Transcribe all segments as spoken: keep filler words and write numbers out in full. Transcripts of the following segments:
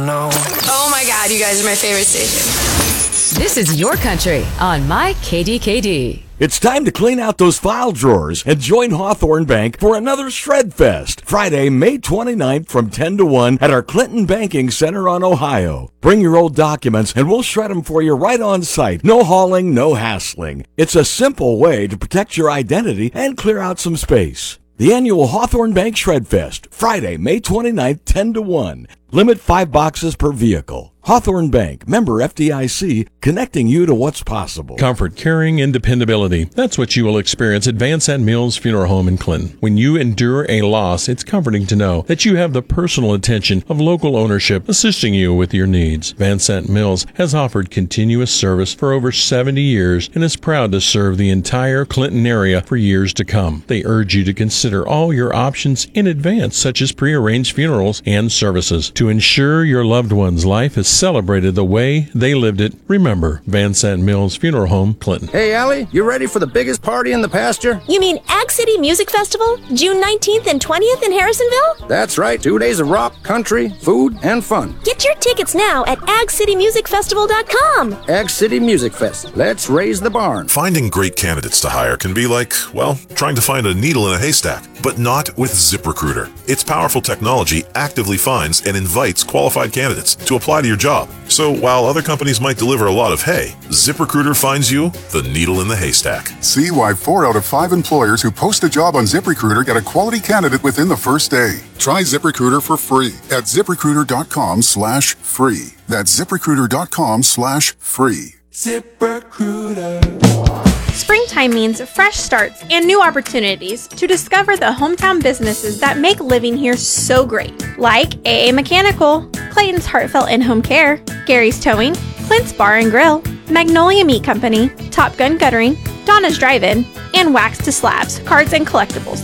No. Oh my God, you guys are my favorite station. This is Your Country on My K D K D. It's time to clean out those file drawers and join Hawthorne Bank for another Shred Fest, Friday, May twenty-ninth from ten to one at our Clinton Banking Center on Ohio. Bring your old documents and we'll shred them for you right on site. No hauling, no hassling. It's a simple way to protect your identity and clear out some space. The annual Hawthorne Bank Shred Fest, Friday, May twenty-ninth, ten to one. Limit five boxes per vehicle. Hawthorne Bank, member F D I C, connecting you to what's possible. Comfort, caring, and dependability. That's what you will experience at Van Sant Mills Funeral Home in Clinton. When you endure a loss, it's comforting to know that you have the personal attention of local ownership assisting you with your needs. Van Sant Mills has offered continuous service for over seventy years and is proud to serve the entire Clinton area for years to come. They urge you to consider all your options in advance, such as prearranged funerals and services, to ensure your loved one's life is celebrated the way they lived it. Remember, Van Sant Mills Funeral Home, Clinton. Hey, Allie, you ready for the biggest party in the pasture? You mean Ag City Music Festival, June nineteenth and twentieth in Harrisonville? That's right, two days of rock, country, food, and fun. Get your tickets now at ag city music festival dot com. Ag City Music Fest. Let's raise the barn. Finding great candidates to hire can be like, well, trying to find a needle in a haystack, but not with ZipRecruiter. Its powerful technology actively finds and invites qualified candidates to apply to your job. So while other companies might deliver a lot of hay, ZipRecruiter finds you the needle in the haystack. See why four out of five employers who post a job on ZipRecruiter get a quality candidate within the first day. Try ZipRecruiter for free at ZipRecruiter.com slash free. That's ZipRecruiter.com slash free. ZipRecruiter. Springtime means fresh starts and new opportunities to discover the hometown businesses that make living here so great. Like A A Mechanical, Clayton's Heartfelt In-Home Care, Gary's Towing, Clint's Bar and Grill, Magnolia Meat Company, Top Gun Guttering, Donna's Drive-In, and Wax to Slabs, Cards and Collectibles.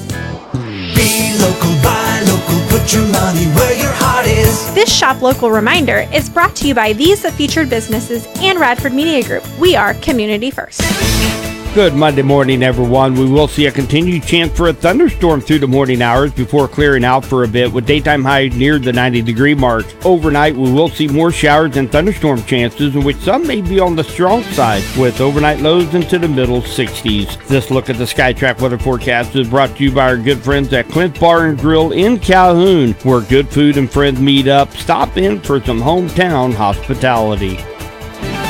Be local, buy local, put your money where your heart is. This Shop Local reminder is brought to you by these featured businesses and Radford Media Group. We are community first. Good Monday morning, everyone. We will see a continued chance for a thunderstorm through the morning hours before clearing out for a bit with daytime highs near the ninety degree mark. Overnight, we will see more showers and thunderstorm chances, in which some may be on the strong side, with overnight lows into the middle sixties. This look at the SkyTrack weather forecast is brought to you by our good friends at Clint's Bar and Grill in Calhoun, where good food and friends meet up. Stop in for some hometown hospitality.